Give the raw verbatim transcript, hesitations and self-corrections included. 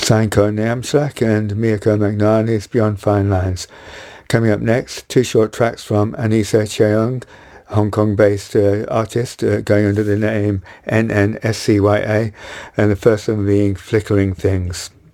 Sanko Namsak and Miyako Magnani's Beyond Fine Lines. Coming up next, two short tracks from Anissa Cheung, Hong Kong-based uh, artist uh, going under the name N N S C Y A, and the first one being Flickering Things.